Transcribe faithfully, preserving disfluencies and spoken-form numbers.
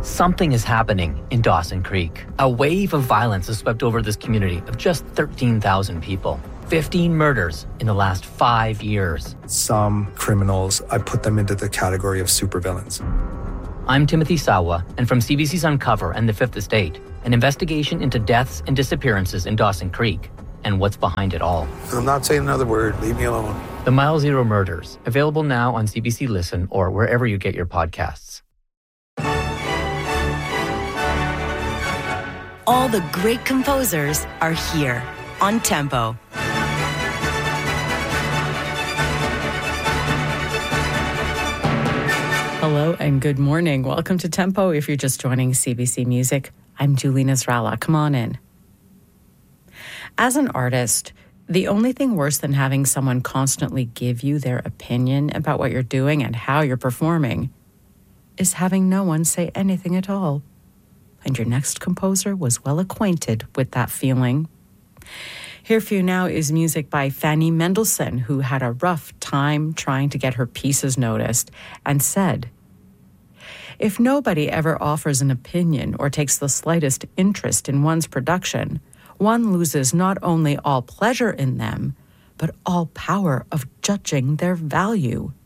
Something is happening in Dawson Creek. A wave of violence has swept over this community of just thirteen thousand people. fifteen murders in the last five years. Some criminals, I put them into the category of supervillains. I'm Timothy Sawa, and from C B C's Uncover and The Fifth Estate, an investigation into deaths and disappearances in Dawson Creek and what's behind it all. I'm not saying another word. Leave me alone. The Mile Zero Murders, available now on C B C Listen or wherever you get your podcasts. All the great composers are here on Tempo. Hello and good morning. Welcome to Tempo. If you're just joining C B C Music, I'm Julie Nasrallah. Come on in. As an artist, the only thing worse than having someone constantly give you their opinion about what you're doing and how you're performing is having no one say anything at all. And your next composer was well acquainted with that feeling. Here for you now is music by Fanny Mendelssohn, who had a rough time trying to get her pieces noticed, and said, "If nobody ever offers an opinion or takes the slightest interest in one's production, one loses not only all pleasure in them, but all power of judging their value."